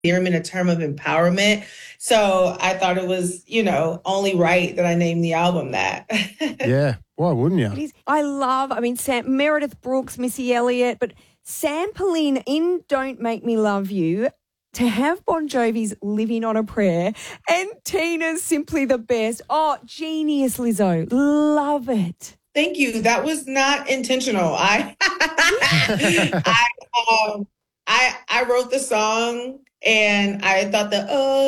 theorem in a term of empowerment. So I thought it was, only right that I named the album that. Yeah, why wouldn't you? It is. Meredith Brooks, Missy Elliott, but Sam Pauline in Don't Make Me Love You, to have Bon Jovi's Living on a Prayer and Tina's Simply the Best. Oh, genius, Lizzo. Love it. Thank you. That was not intentional. I wrote the song and I thought the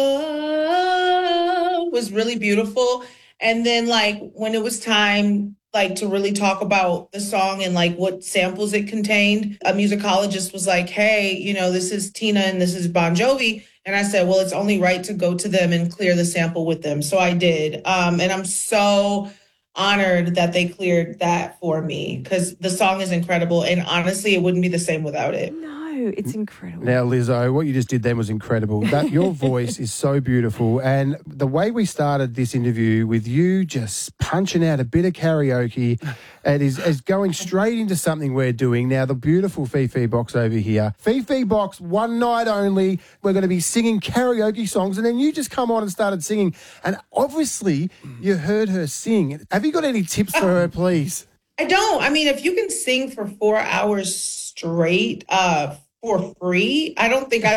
was really beautiful. And then when it was time to really talk about the song and what samples it contained, a musicologist was like, hey, this is Tina and this is Bon Jovi. And I said, well, it's only right to go to them and clear the sample with them. So I did. And I'm so honored that they cleared that for me because the song is incredible. And honestly, it wouldn't be the same without it. No, it's incredible. Now, Lizzo, what you just did then was incredible. Your voice is so beautiful. And the way we started this interview with you just punching out a bit of karaoke and is going straight into something we're doing now, the beautiful Fifi Box over here. Fifi Box, one night only. We're going to be singing karaoke songs. And then you just come on and started singing. And obviously, you heard her sing. Have you got any tips for her, please? I don't. I mean, if you can sing for 4 hours straight for free, I don't think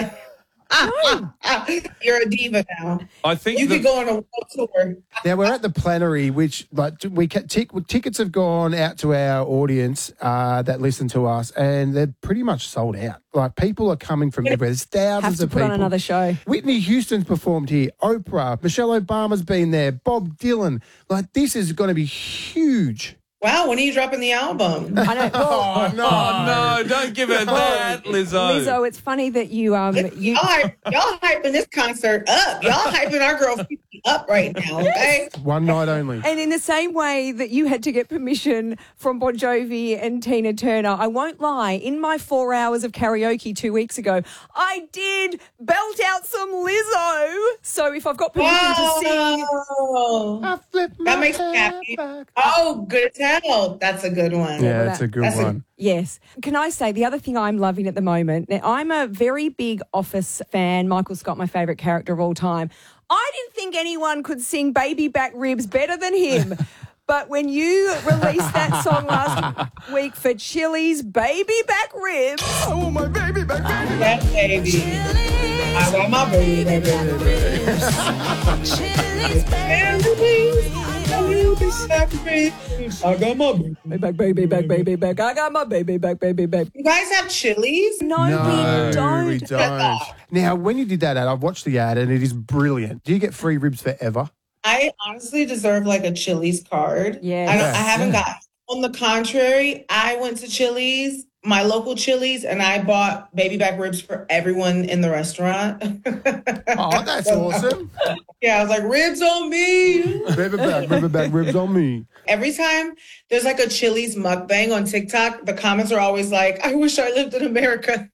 you're a diva now. I think you could go on a world tour. Now, we're at the Plenary, which tickets have gone out to our audience that listen to us, and they're pretty much sold out. People are coming from everywhere. There's thousands of people. Have to put on another show. Whitney Houston's performed here. Oprah, Michelle Obama's been there. Bob Dylan. This is going to be huge. Wow, when are you dropping the album? I know. Oh, no, don't give her that, Lizzo. Lizzo, it's funny that y'all hyping this concert up. Y'all hyping our girl up right now, okay? One night only. And in the same way that you had to get permission from Bon Jovi and Tina Turner, I won't lie, in my 4 hours of karaoke 2 weeks ago, I did belt out some Lizzo. So if I've got permission to sing... I flip my that makes me happy. back. Oh, good tell. That's a good one. Yeah, that's a good one. Yes. Can I say the other thing I'm loving at the moment? Now, I'm a very big Office fan. Michael Scott, my favourite character of all time. I didn't think anyone could sing Baby Back Ribs better than him. But when you released that song last week for Chili's Baby Back Ribs. I want my baby back, baby back. That baby. I want my baby back ribs. Chili's I got my baby back. I got my baby back. You guys have Chili's? No, we don't. We don't. Now, when you did that ad, I've watched the ad and it is brilliant. Do you get free ribs forever? I honestly deserve a Chili's card. Yeah. I haven't got. On the contrary, I went to Chili's, my local Chili's, and I bought baby back ribs for everyone in the restaurant. Oh, that's awesome. Yeah, I was like, ribs on me. Baby back ribs on me. Every time there's a Chili's mukbang on TikTok, the comments are always like, I wish I lived in America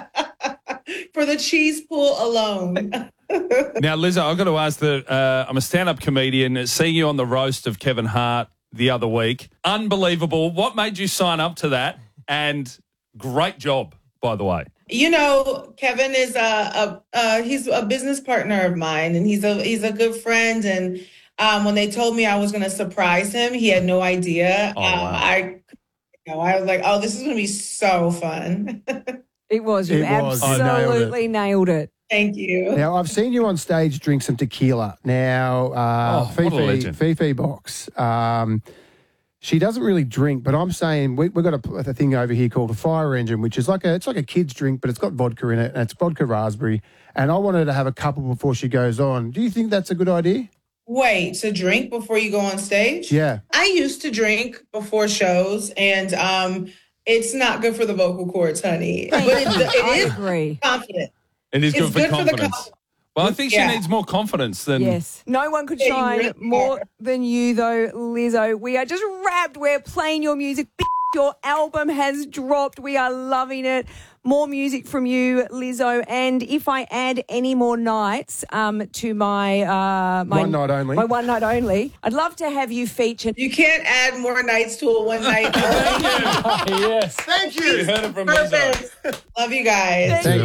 for the cheese pool alone. Now, Lizzo, I've got to ask I'm a stand-up comedian. Seeing you on the roast of Kevin Hart the other week, unbelievable. What made you sign up to that? And great job, by the way. Kevin is he's a business partner of mine, and he's a good friend. And when they told me I was going to surprise him, he had no idea. Oh, wow. I was like, oh, this is going to be so fun. It was. You absolutely nailed it. Thank you. Now, I've seen you on stage drink some tequila. Now, Fifi Box, she doesn't really drink, but I'm saying we've got a thing over here called a fire engine, which is it's like a kid's drink, but it's got vodka in it, and it's vodka raspberry. And I want her to have a couple before she goes on. Do you think that's a good idea? Wait, to drink before you go on stage? Yeah. I used to drink before shows, and it's not good for the vocal cords, honey. But it is confident. It is good for confidence. Well, I think she needs more confidence than... Yes. No one could shine more than you, though, Lizzo. We are just wrapped. We're playing your music. Your album has dropped. We are loving it. More music from you, Lizzo. And if I add any more nights to my one night only. My one night only, I'd love to have you featured. You can't add more nights to a one night only. Yes. Thank you. You heard it from Lizzo. Love you guys. Thank